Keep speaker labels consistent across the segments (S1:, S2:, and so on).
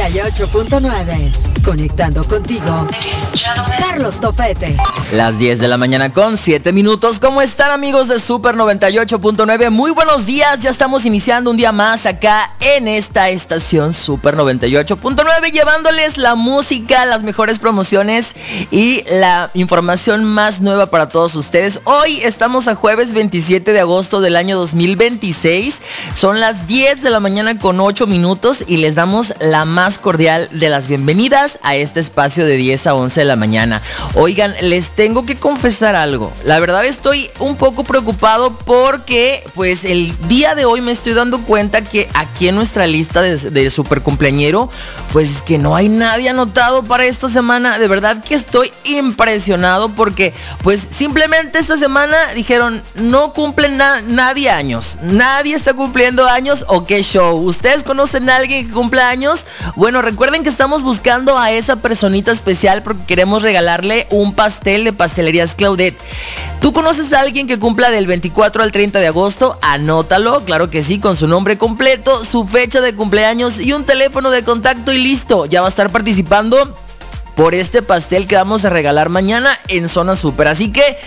S1: 98.9. Conectando contigo, Carlos Topete.
S2: Las 10 de la mañana con 7 minutos. ¿Cómo están, amigos de Super 98.9? Muy buenos días. Ya estamos iniciando un día más acá en esta estación Super 98.9, llevándoles la música, las mejores promociones y la información más nueva para todos ustedes. Hoy estamos a jueves 27 de agosto del año 2026. Son las 10 de la mañana con 8 minutos y les damos la más cordial de las bienvenidas a este espacio de 10 a 11 de la mañana. Oigan, les tengo que confesar algo. La verdad estoy un poco preocupado porque pues el día de hoy me estoy dando cuenta que aquí en nuestra lista de super cumpleañero pues que no hay nadie anotado para esta semana. De verdad que estoy impresionado porque pues simplemente esta semana dijeron no cumplen nadie años. Nadie está cumpliendo años o qué show. ¿Ustedes conocen a alguien que cumple años? Bueno, recuerden que estamos buscando a esa personita especial porque queremos regalarle un pastel de Pastelerías Claudette. ¿Tú conoces a alguien que cumpla del 24 al 30 de agosto? Anótalo, claro que sí, con su nombre completo, su fecha de cumpleaños y un teléfono de contacto y listo. Ya va a estar participando por este pastel que vamos a regalar mañana en Zona Super. Así que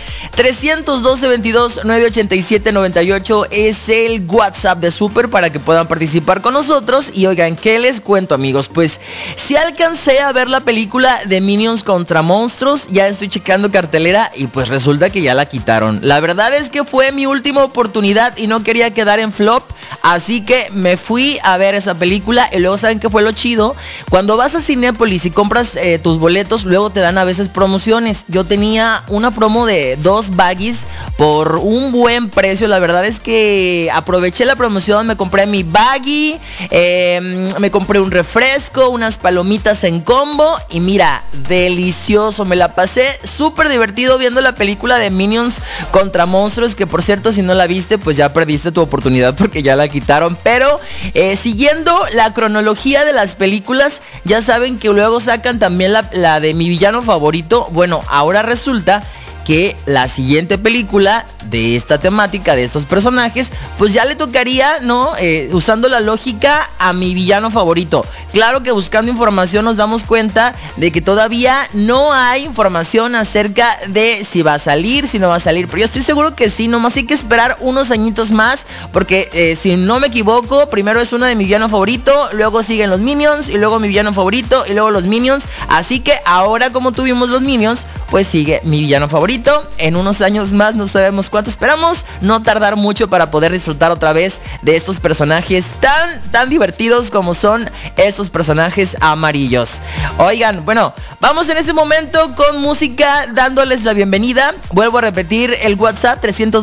S2: 312-22-987-98 es el WhatsApp de Super para que puedan participar con nosotros. Y oigan, ¿qué les cuento, amigos? Pues si alcancé a ver la película de Minions contra Monstruos, ya estoy checando cartelera y pues resulta que ya la quitaron. La verdad es que fue mi última oportunidad y no quería quedar en flop, así que me fui a ver esa película. Y luego, ¿saben qué fue lo chido? Cuando vas a Cinépolis y compras tus boletos, luego te dan a veces promociones. Yo tenía una promo de 2 baggies por un buen precio. La verdad es que aproveché la promoción, me compré mi baggy, me compré un refresco, unas palomitas en combo y mira, delicioso. Me la pasé súper divertido viendo la película de Minions contra Monstruos, que por cierto, si no la viste, pues ya perdiste tu oportunidad porque ya la quitaron. Pero siguiendo la cronología de las películas, ya saben que luego sacan también la de mi villano favorito. Bueno, ahora resulta que la siguiente película de esta temática, de estos personajes, pues ya le tocaría, ¿no? Usando la lógica a mi villano favorito. Claro que buscando información nos damos cuenta de que todavía no hay información acerca de si va a salir, si no va a salir. Pero yo estoy seguro que sí, nomás hay que esperar unos añitos más. Porque si no me equivoco, primero es una de mi villano favorito, luego siguen los Minions, y luego mi villano favorito, y luego los Minions. Así que ahora, como tuvimos los Minions, pues sigue mi villano favorito. En unos años más, no sabemos cuánto esperamos, no tardar mucho para poder disfrutar otra vez de estos personajes tan divertidos como son estos personajes amarillos. Oigan, bueno, vamos en este momento con música, dándoles la bienvenida. Vuelvo a repetir el WhatsApp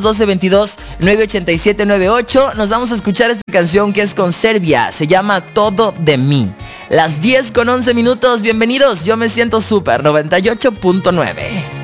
S2: 312-22-987-98. Nos vamos a escuchar esta canción que es con Serbia, se llama Todo de mí. Las 10 con 11 minutos, bienvenidos, yo me siento Super 98.9.